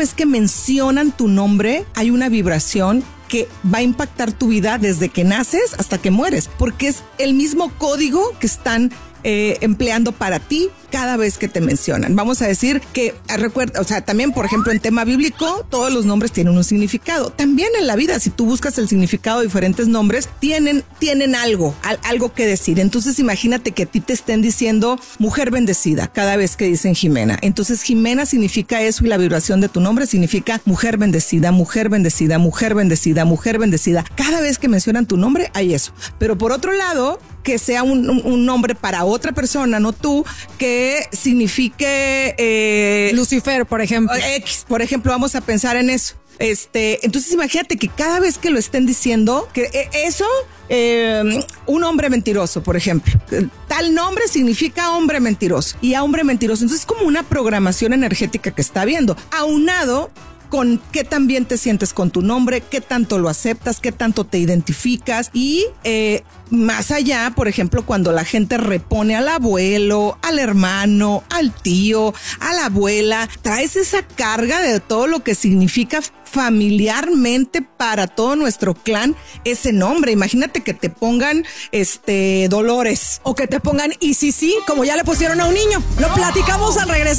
vez que mencionan tu nombre, hay una vibración que va a impactar tu vida desde que naces hasta que mueres, porque es el mismo código que están empleando para ti cada vez que te mencionan. Vamos a decir que, recuerda, o sea, también, por ejemplo, en tema bíblico, todos los nombres tienen un significado. También en la vida, si tú buscas el significado de diferentes nombres, tienen algo que decir. Entonces, imagínate que a ti te estén diciendo mujer bendecida cada vez que dicen Jimena. Entonces, Jimena significa eso y la vibración de tu nombre significa mujer bendecida, mujer bendecida, mujer bendecida, mujer bendecida. Cada vez que mencionan tu nombre, hay eso. Pero por otro lado, que sea un nombre para otra persona, no tú, que signifique Lucifer, por ejemplo. X, por ejemplo, vamos a pensar en eso. Entonces imagínate que cada vez que lo estén diciendo, que eso, un hombre mentiroso, por ejemplo, tal nombre significa hombre mentiroso y a hombre mentiroso. Entonces es como una programación energética que está habiendo, aunado con qué tan bien te sientes con tu nombre, qué tanto lo aceptas, qué tanto te identificas y más allá, por ejemplo, cuando la gente repone al abuelo, al hermano, al tío, a la abuela, traes esa carga de todo lo que significa familiarmente para todo nuestro clan ese nombre. Imagínate que te pongan Dolores o que te pongan y sí, como ya le pusieron a un niño. Lo platicamos al regresar.